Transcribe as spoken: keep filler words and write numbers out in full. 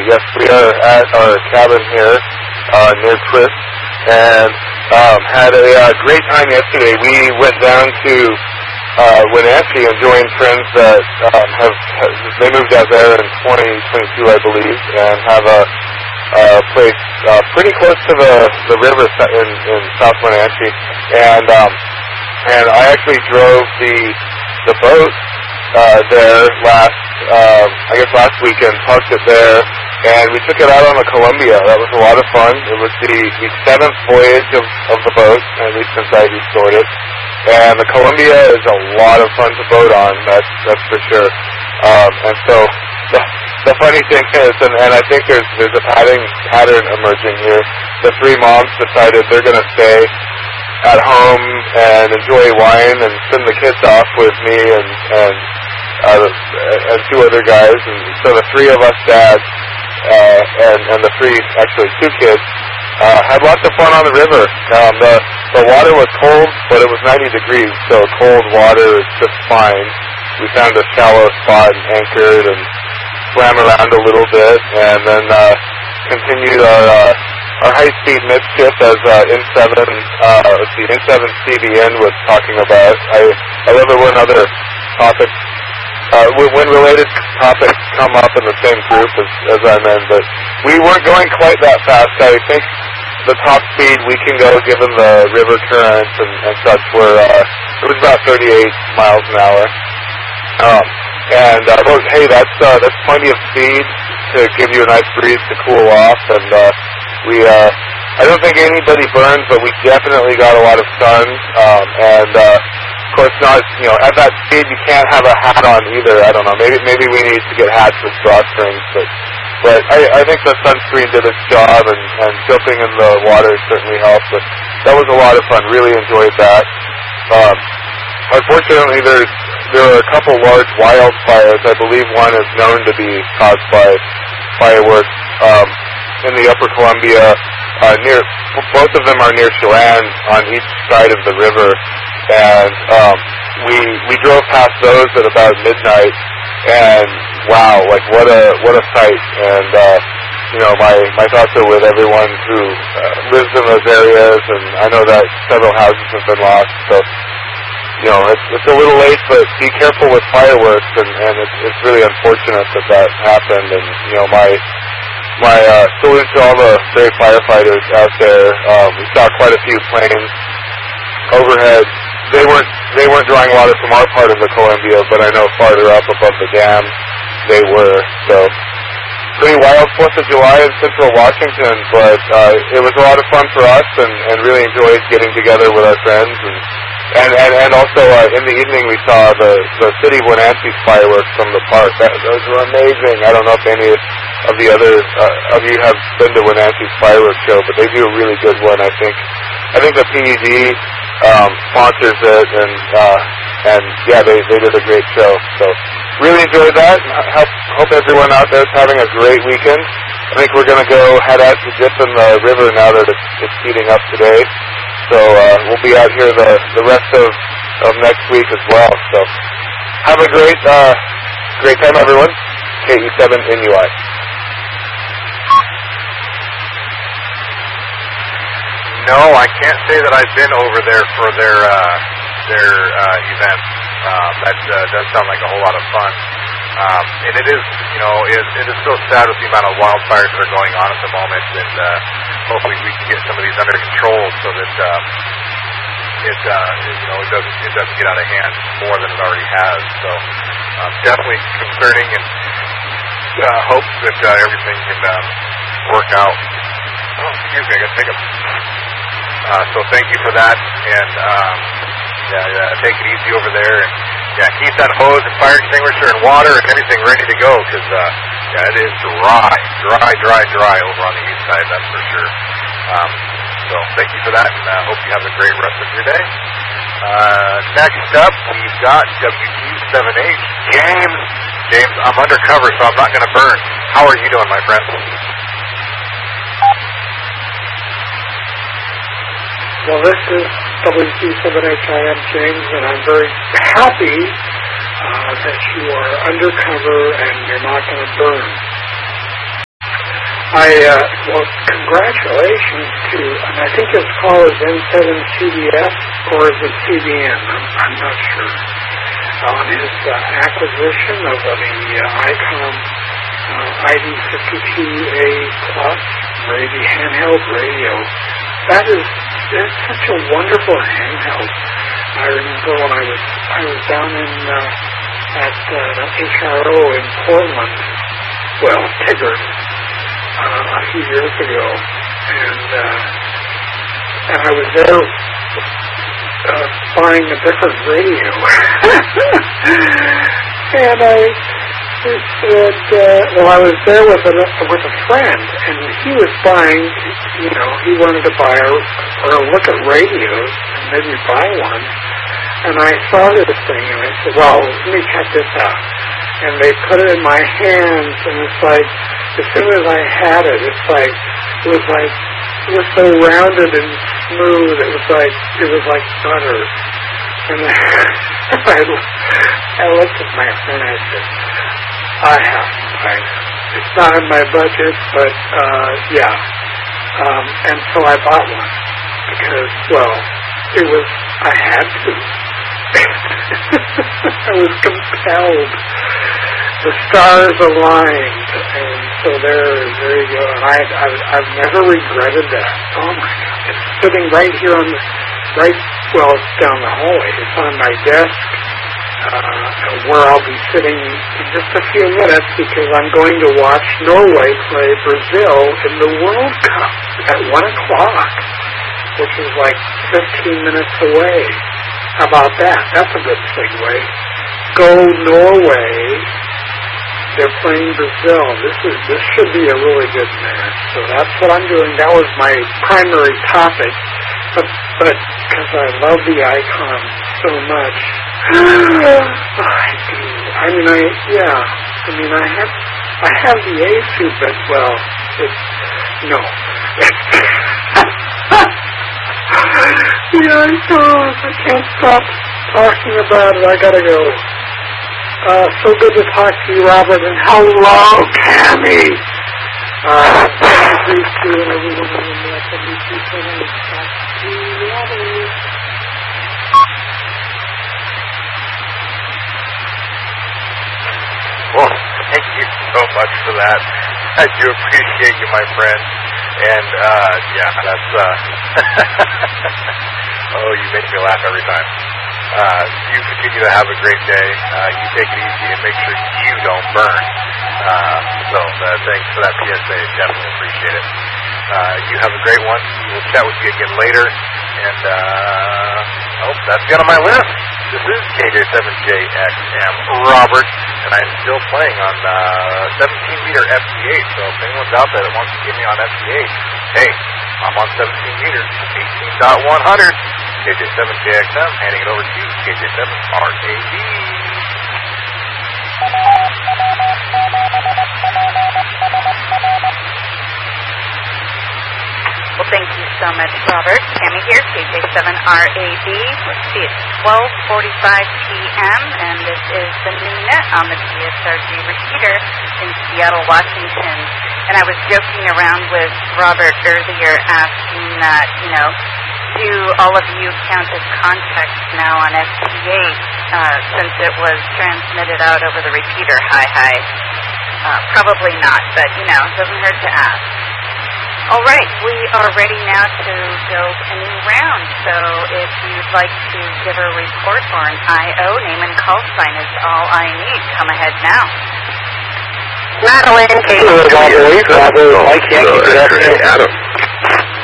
yes, we are at our cabin here uh, near Twist, and um, had a uh, great time yesterday. We went down to uh, Wenatchee and joined friends that um, have, have they moved out there in twenty twenty-two, I believe, and have a, a place uh, pretty close to the the river in, in South Wenatchee, and um, and I actually drove the the boat uh, there last um, I guess last weekend, parked it there. And we took it out on the Columbia. That was a lot of fun. It was the, the seventh voyage of, of the boat, at least since I restored it. And the Columbia is a lot of fun to boat on, that's that's for sure. Um, and so the, the funny thing is, and, and I think there's there's a pattern, pattern emerging here, the three moms decided they're going to stay at home and enjoy wine and send the kids off with me and, and, uh, and two other guys. And so the three of us dads, Uh, and, and the three, actually two kids, uh, had lots of fun on the river. Um, the, the water was cold, but it was ninety degrees, so cold water is just fine. We found a shallow spot and anchored and swam around a little bit, and then uh, continued our uh, our high-speed midship as uh, N seven, uh, let's see, N seven C B N was talking about. I, I love it when other topics Uh, when related topics come up in the same group as, as I'm in, but we weren't going quite that fast. I think the top speed we can go, given the river currents and, and such, were uh, it was about thirty-eight miles an hour. Um, and uh, well, hey, that's uh, that's plenty of speed to give you a nice breeze to cool off. And uh, we, uh, I don't think anybody burned, but we definitely got a lot of sun. Um, and uh, Of course, not, you know, at that speed you can't have a hat on either. I don't know. Maybe maybe we need to get hats with drawstrings, but but I, I think the sunscreen did its job, and, and jumping in the water certainly helped. But that was a lot of fun. Really enjoyed that. Um, unfortunately, there's there are a couple large wildfires. I believe one is known to be caused by fireworks um, in the Upper Columbia. Uh, near both of them are near Chelan on each side of the river. And um, we we drove past those at about midnight, and wow, like what a what a sight! And uh, you know, my my thoughts are with everyone who uh, lives in those areas, and I know that several houses have been lost. So you know, it's it's a little late, but be careful with fireworks, and, and it's it's really unfortunate that that happened. And you know, my my uh, salute to all the brave firefighters out there. Um, we saw quite a few planes overhead. They weren't they weren't drawing water from our part of the Columbia, but I know farther up above the dam they were. So pretty wild Fourth of July in Central Washington, but uh, it was a lot of fun for us, and, and really enjoyed getting together with our friends. And and and, and also uh, in the evening we saw the the City of Wenatchee's fireworks from the park. That, those were amazing. I don't know if any of the other uh, of you have been to Wenatchee's fireworks show, but they do a really good one. I think I think the P U D Um, sponsors it, and uh, and yeah, they they did a great show. So really enjoyed that. Hope, hope everyone out there is having a great weekend. I think we're going to go head out to dip in the river now that it's, it's heating up today. So uh, we'll be out here the the rest of, of next week as well. So have a great uh, great time, everyone. K E seven N U I. No, I can't say that I've been over there for their uh, their uh, event. Um, that uh, does sound like a whole lot of fun. Um, and it is, you know, it, it is so sad with the amount of wildfires that are going on at the moment. And uh, hopefully we can get some of these under control so that um, it, uh, you know, it doesn't it doesn't get out of hand more than it already has. So um, definitely concerning, and uh, hope that uh, everything can um, work out. Oh, excuse me, I got to take a. Uh, so thank you for that, and um, yeah, yeah, take it easy over there, and yeah, keep that hose and fire extinguisher and water and everything ready to go, because uh, yeah, it is dry, dry, dry, dry over on the east side, that's for sure. Um, so thank you for that, and I uh, hope you have a great rest of your day. Uh, next up, we've got W Q seven H, James. James, I'm undercover, so I'm not going to burn. How are you doing, my friend? Well, this is W Q seven H. I am James, and I'm very happy uh, that you are undercover and you're not going to burn. I, uh, well, congratulations to, and I think his call is N seven C B S, or is it C B N? I'm, I'm not sure. On his uh, acquisition of uh, the uh, ICOM uh, I D fifty-two A Plus radio, handheld radio. That is, that's such a wonderful handheld. I remember when I was, I was down in, uh, at uh, H R O in Portland, well, Tigard, uh, a few years ago, and uh, and I was there uh, buying a different radio, and I said, uh, well, I was there with a with a friend, and he was buying, you know, he wanted to buy a, or look at radios and maybe buy one, and I saw this thing, and I said, well, let me check this out. And they put it in my hands, and it's like, as soon as I had it, it's like, it was like, it was so rounded and smooth, it was like, it was like butter. And I, I looked at my friend, and I said, I have to buy this. It's not in my budget, but, uh, yeah. Um, and so I bought one, because, well, it was, I had to. I was compelled. The stars aligned, and so there, there you go. And I, I've, I've never regretted that. Oh my God! It's sitting right here on the, right. Well, it's down the hallway. It's on my desk, uh, where I'll be sitting in just a few minutes because I'm going to watch Norway play Brazil in the World Cup at one o'clock, which is like fifteen minutes away. How about that? That's a good segue. Go Norway. They're playing Brazil. This is this should be a really good match. So that's what I'm doing. That was my primary topic. But but because I love the icon so much, I do. I mean, I yeah. I mean, I have I have the A suit, but well, it's no. Yeah, I know. I can't stop talking about it. I gotta go. Uh, so good to talk to you, Robert, and hello, Tammy. Uh, thank you to everyone in the W C Center. Talk to Robert. Well, thank you so much for that. I do appreciate you, my friend. And, uh, yeah, that's, uh, oh, you make me laugh every time. Uh, you continue to have a great day. Uh, you take it easy and make sure you don't burn. Uh, so, uh, thanks for that P S A. Definitely appreciate it. Uh, you have a great one. We'll chat with you again later. And, uh, oh, that's the end of my list. This is K J seven J X M Robert, and I'm still playing on, uh, seventeen meter F T eight. So if anyone's out there that wants to get me on F T eight, hey, I'm on seventeen meters, eighteen point one hundred. K J seven J X M, handing it over to K J seven R A D. Well, thank you so much, Robert. Tammy here, K J seven R A D. Let's see, it's twelve forty-five p.m., and this is the new net on the T S R G repeater in Seattle, Washington. And I was joking around with Robert earlier, asking that, you know, do all of you count as contacts now on F T eight uh, since it was transmitted out over the repeater? Hi, hi. Uh, probably not, but, you know, it doesn't hurt to ask. All right, we are ready now to build a new round. So if you'd like to give a report or an I O, name and call sign is all I need. Come ahead now. Madeline, K J. I can't keep it up. Adam.